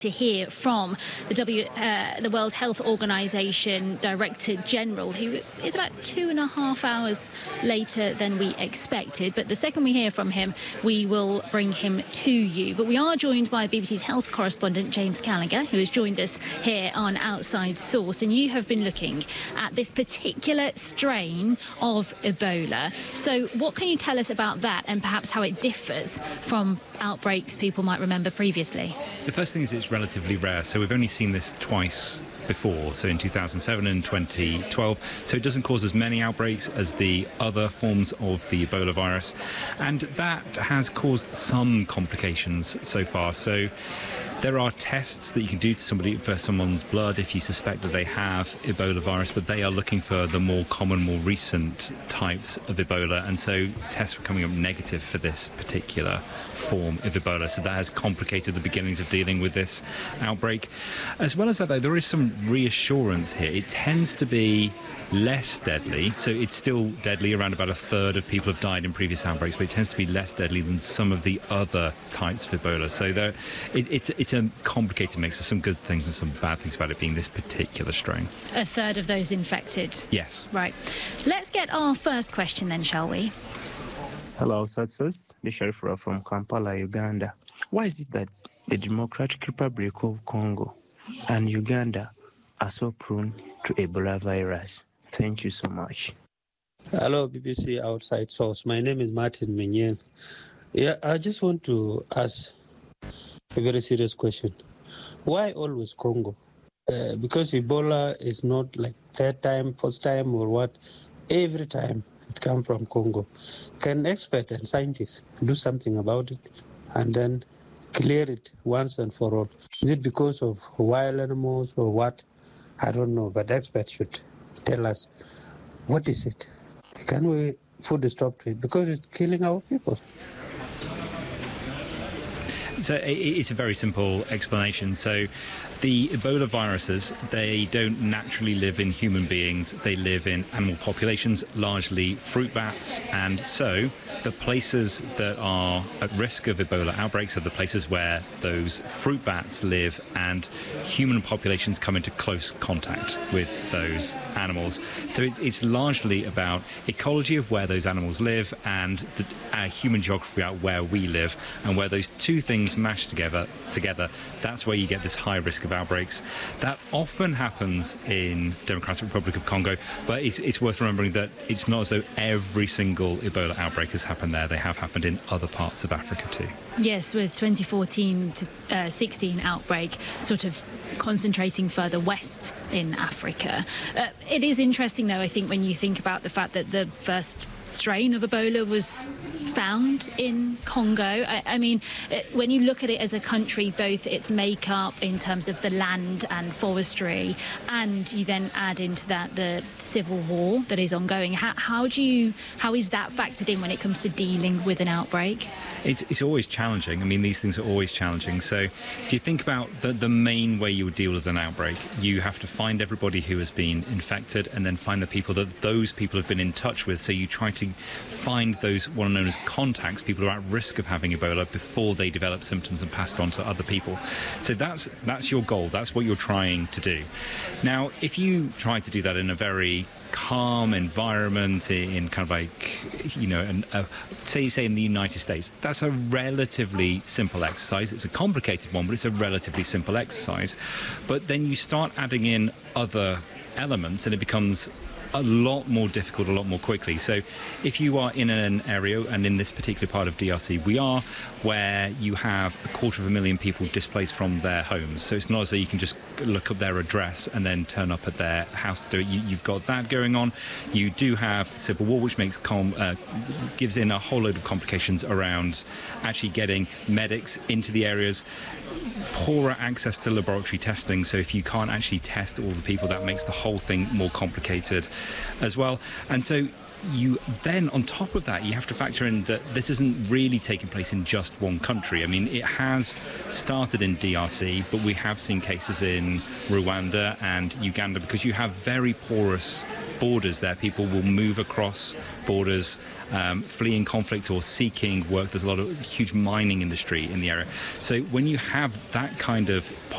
to hear from the World Health Organization Director General, who is about 2.5 hours later than we expected. But the second we hear from him, we will bring him to you. But we are joined by BBC's health correspondent, James Gallagher, who has joined us here on Outside Source. And you have been looking at this particular strain of Ebola. So what can you tell us about that and perhaps how it differs from outbreaks people might remember previously? The first thing is it's relatively rare, so we've only seen this twice before, so in 2007 and 2012, so it doesn't cause as many outbreaks as the other forms of the Ebola virus, and that has caused some complications so far. So there are tests that you can do to somebody for someone's blood if you suspect that they have Ebola virus, but they are looking for the more common, more recent types of Ebola, and so tests were coming up negative for this particular form of Ebola. So that has complicated the beginnings of dealing with this outbreak. As well as that, though, there is some reassurance here. It tends to be less deadly, so it's still deadly. Around about a third of people have died in previous outbreaks, but it tends to be less deadly than some of the other types of Ebola. So it's a complicated mix. There's some good things and some bad things about it being this particular strain. A third of those infected? Yes. Right. Let's get our first question then, shall we? Hello, Satsos. This is Sharifura from Kampala, Uganda. Why is it that the Democratic Republic of Congo and Uganda are so prone to Ebola virus? Thank you so much. Hello, BBC Outside Source. My name is Martin Menyen. Yeah, I just want to ask a very serious question. Why always Congo? Because Ebola is not like third time, first time, or what? Every time it comes from Congo. Can experts and scientists do something about it and then clear it once and for all? Is it because of wild animals or what? I don't know, but experts should tell us, what is it? Can we put a stop to it? Because it's killing our people. So it's a very simple explanation. So the Ebola viruses, they don't naturally live in human beings. They live in animal populations, largely fruit bats. And so the places that are at risk of Ebola outbreaks are the places where those fruit bats live, and human populations come into close contact with those animals. So it's largely about ecology of where those animals live and our human geography out where we live, and where those two things mashed together, that's where you get this high risk of outbreaks. That often happens in Democratic Republic of Congo, but it's worth remembering that it's not as though every single Ebola outbreak has happened there. They have happened in other parts of Africa too. Yes, with 2014 to 16 outbreak sort of concentrating further west in Africa. It is interesting, though, I think, when you think about the fact that the first strain of Ebola was found in Congo. I mean, when you look at it as a country, both its makeup in terms of the land and forestry, and you then add into that the civil war that is ongoing, how is that factored in when it comes to dealing with an outbreak? It's always challenging. I mean, these things are always challenging. So if you think about the main way you would deal with an outbreak, you have to find everybody who has been infected and then find the people that those people have been in touch with. So you try to find those what are known as contacts, people who are at risk of having Ebola before they develop symptoms and pass it on to other people. So that's your goal. That's what you're trying to do. Now, if you try to do that in a very calm environment, in kind of like, you know, say in the United States, that's a relatively simple exercise. It's a complicated one, but it's a relatively simple exercise. But then you start adding in other elements and it becomes a lot more difficult, a lot more quickly. So if you are in an area, and in this particular part of DRC we are, where you have 250,000 people displaced from their homes. So it's not as though you can just look up their address and then turn up at their house to do it. You've got that going on. You do have civil war, which makes gives in a whole load of complications around actually getting medics into the areas. Poorer access to laboratory testing, so if you can't actually test all the people, that makes the whole thing more complicated as well. And so you then, on top of that, you have to factor in that this isn't really taking place in just one country. I mean, it has started in DRC, but we have seen cases in Rwanda and Uganda, because you have very porous borders there. People will move across borders, fleeing conflict or seeking work. There's a lot of huge mining industry in the area. So when you have that kind of